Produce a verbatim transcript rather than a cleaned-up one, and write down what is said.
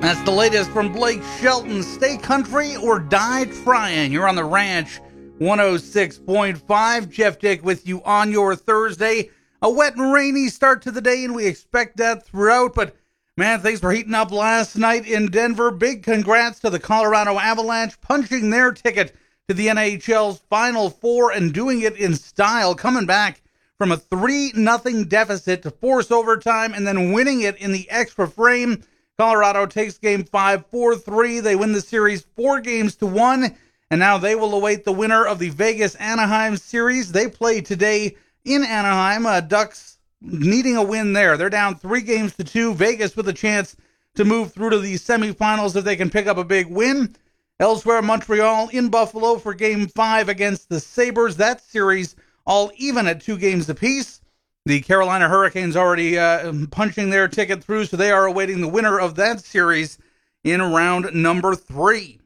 That's the latest from Blake Shelton. Stay country or die trying. You're on the Ranch one oh six point five. Jeff Dick with you on your Thursday. A wet and rainy start to the day, and we expect that throughout. But, man, things were heating up last night in Denver. Big congrats to the Colorado Avalanche, punching their ticket to the N H L's Final Four and doing it in style, coming back from a three nothing deficit to force overtime and then winning it in the extra frame. Colorado takes game five four three. They win the series four games to one, and now they will await the winner of the Vegas-Anaheim series. They play today in Anaheim. Uh, Ducks needing a win there. They're down three games to two. Vegas with a chance to move through to the semifinals if they can pick up a big win. Elsewhere, Montreal in Buffalo for game five against the Sabres. That series all even at two games apiece. The Carolina Hurricanes already uh, punching their ticket through, so they are awaiting the winner of that series in round number three.